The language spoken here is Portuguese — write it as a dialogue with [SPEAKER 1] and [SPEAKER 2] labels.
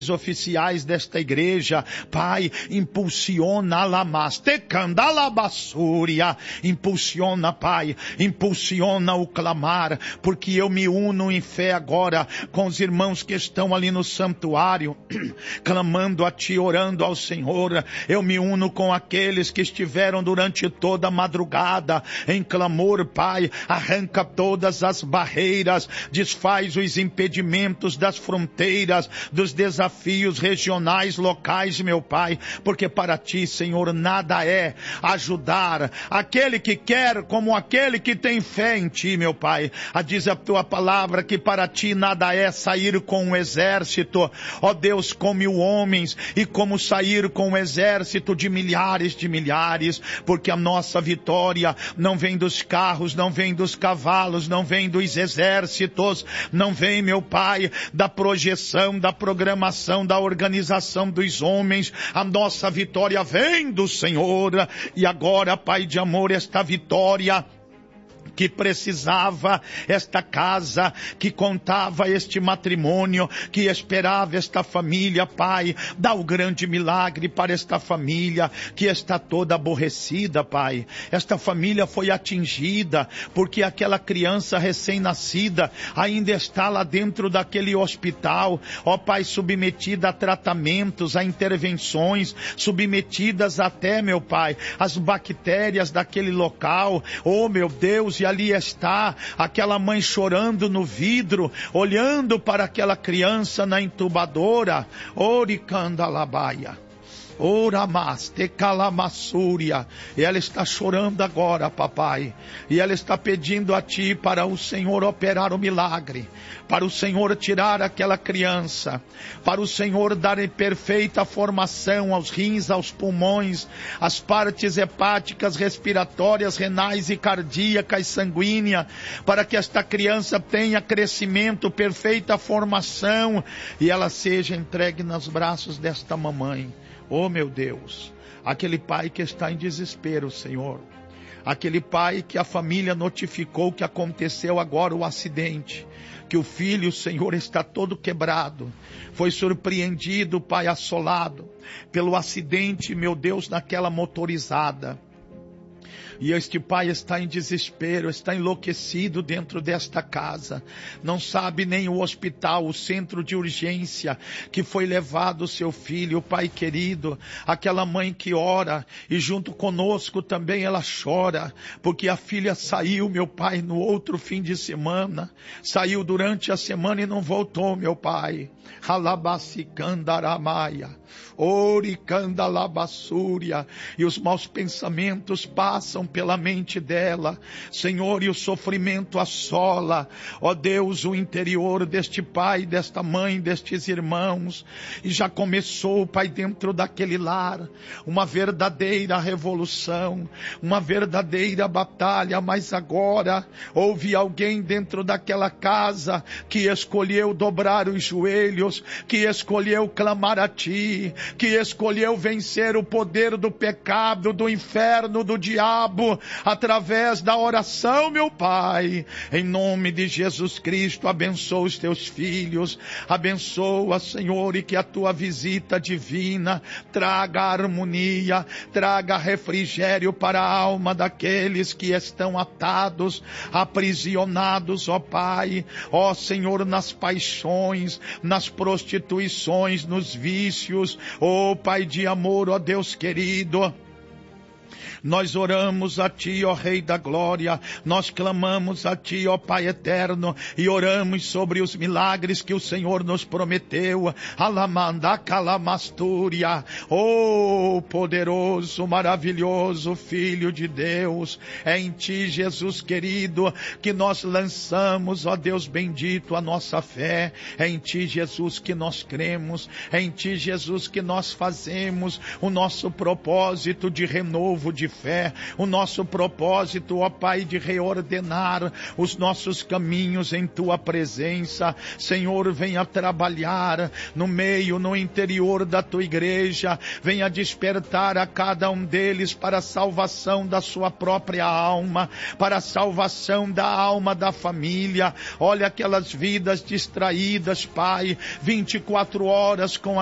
[SPEAKER 1] oficiais desta igreja, Pai, impulsiona impulsiona, Pai, impulsiona o clamar, porque eu me uno em fé agora com os irmãos que estão ali no santuário, clamando a Ti, orando ao Senhor. Eu me uno com aqueles que estiveram durante toda a madrugada em clamor, Pai, arranca todas as barreiras, desfaz os impedimentos das fronteiras, dos desafios regionais, locais, meu Pai, porque para Ti, Senhor, nada é ajudar aquele que quer como aquele que tem fé em Ti, meu Pai. Diz a Tua palavra que para Ti nada é sair com um exército, ó Deus, com 1000 homens, e como sair com um exército de milhares, porque a nossa vitória não vem dos carros, não vem dos cavalos, não vem dos exércitos, não vem, meu Pai, da projeção, da programação, da organização dos homens. A nossa vitória vem do Senhor. E agora, Pai de amor, esta vitória que precisava, esta casa que contava este matrimônio, que esperava esta família, Pai, dá o grande milagre para esta família que está toda aborrecida, Pai. Esta família foi atingida porque aquela criança recém-nascida ainda está lá dentro daquele hospital, ó Pai, submetida a tratamentos, a intervenções, submetidas até, meu Pai, às bactérias daquele local, oh meu Deus. E ali está aquela mãe chorando no vidro, olhando para aquela criança na intubadora. Oricandalabaia. Oramaste calamassúria. E ela está chorando agora, papai. E ela está pedindo a Ti para o Senhor operar o milagre, para o Senhor tirar aquela criança, para o Senhor dar perfeita formação aos rins, aos pulmões, às partes hepáticas, respiratórias, renais e cardíacas, sanguíneas, para que esta criança tenha crescimento, perfeita formação, e ela seja entregue nos braços desta mamãe. Oh meu Deus, aquele pai que está em desespero, Senhor, aquele pai que a família notificou que aconteceu agora o acidente, que o filho, Senhor, está todo quebrado, foi surpreendido, Pai, assolado pelo acidente, meu Deus, naquela motorizada. E este pai está em desespero, está enlouquecido dentro desta casa. Não sabe nem o hospital, o centro de urgência que foi levado o seu filho, Pai querido. Aquela mãe que ora e junto conosco também ela chora, porque a filha saiu, meu Pai, no outro fim de semana. Saiu durante a semana e não voltou, meu Pai. Halabasicandaramaia, oricandalabassúria, e os maus pensamentos passam pela mente dela, Senhor, e o sofrimento assola, ó Deus, o interior deste pai, desta mãe, destes irmãos, e já começou, Pai, dentro daquele lar, uma verdadeira revolução, uma verdadeira batalha, mas agora houve alguém dentro daquela casa que escolheu dobrar os joelhos, que escolheu clamar a Ti, que escolheu vencer o poder do pecado, do inferno, do diabo, através da oração, meu Pai. Em nome de Jesus Cristo, abençoa os Teus filhos, abençoa, Senhor, e que a Tua visita divina traga harmonia, traga refrigério para a alma daqueles que estão atados, aprisionados, ó Pai, ó Senhor, nas paixões, nas prostituições, nos vícios, ó Pai de amor, ó Deus querido. Nós oramos a Ti, ó Rei da Glória, nós clamamos a Ti, ó Pai eterno, e oramos sobre os milagres que o Senhor nos prometeu. Alamanda calamastúria, ó poderoso, maravilhoso Filho de Deus, é em Ti, Jesus querido, que nós lançamos, ó Deus bendito, a nossa fé, é em Ti, Jesus, que nós cremos, é em Ti, Jesus, que nós fazemos o nosso propósito de renovo de fé, o nosso propósito, ó Pai, de reordenar os nossos caminhos em Tua presença. Senhor, venha trabalhar no meio, no interior da Tua igreja, venha despertar a cada um deles para a salvação da sua própria alma, para a salvação da alma da família. Olha aquelas vidas distraídas, Pai, 24 horas com